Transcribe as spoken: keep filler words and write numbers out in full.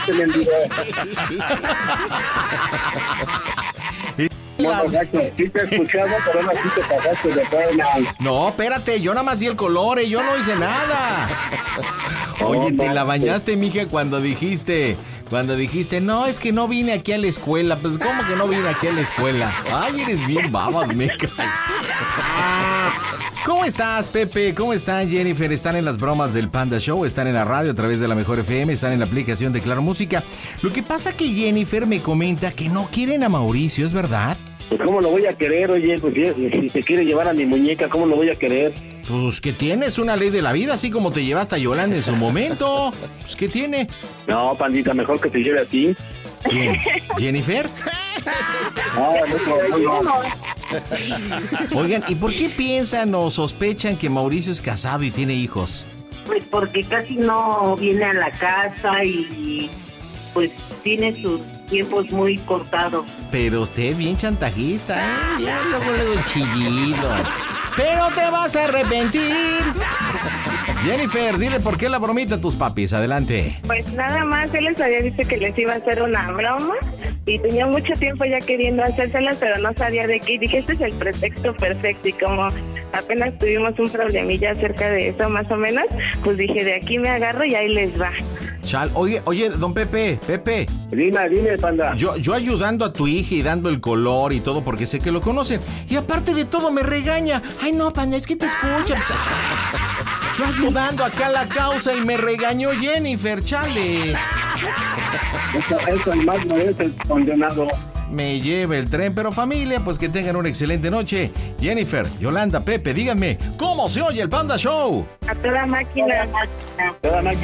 pasaste, mendigo. No, exacto, sí te he escuchado, pero no sí te pasaste de pena. No, espérate, yo nada más di el color, eh, yo no hice nada. Oye, te la bañaste, mija, cuando dijiste, cuando dijiste, no, es que no vine aquí a la escuela. Pues, ¿cómo que no vine aquí a la escuela? Ay, eres bien babas, me cae. ¿Cómo estás, Pepe? ¿Cómo están, Jennifer? ¿Están en las bromas del Panda Show? ¿Están en la radio a través de la Mejor F M? ¿Están en la aplicación de Claro Música? Lo que pasa que Jennifer me comenta que no quieren a Mauricio, ¿es verdad? Pues, ¿cómo lo voy a querer, oye? Pues, si, si se quiere llevar a mi muñeca, ¿cómo lo voy a querer? Pues, ¿qué tiene? Es una ley de la vida, así como te llevaste a Yolanda en su momento. Pues, ¿qué tiene? No, pandita, mejor que te lleve a ti. ¿Quién? ¿Jennifer? No, no, no, no. Oigan, ¿y por qué piensan o sospechan que Mauricio es casado y tiene hijos? Pues porque casi no viene a la casa y pues tiene sus tiempos muy cortados. Pero usted bien chantajista, ¿eh? Ya luego luego chillido. Pero te vas a arrepentir. Jennifer, dile por qué la bromita a tus papis, adelante. Pues nada más, él les había dicho que les iba a hacer una broma y tenía mucho tiempo ya queriendo hacérselas, pero no sabía de qué. Y dije, este es el pretexto perfecto, y como apenas tuvimos un problemilla acerca de eso más o menos, pues dije, de aquí me agarro y ahí les va. Chal, oye, oye, don Pepe, Pepe. Dime, dime, panda. Yo, yo ayudando a tu hija y dando el color y todo porque sé que lo conocen. Y aparte de todo me regaña. Ay, no, panda, es que te escuchan. Yo ayudando acá a la causa y me regañó Jennifer, chale. Eso, eso más no es el condenado. Me lleva el tren, pero familia, pues que tengan una excelente noche. Jennifer, Yolanda, Pepe, díganme, ¿cómo se oye el Panda Show? A toda máquina. Toda máquina.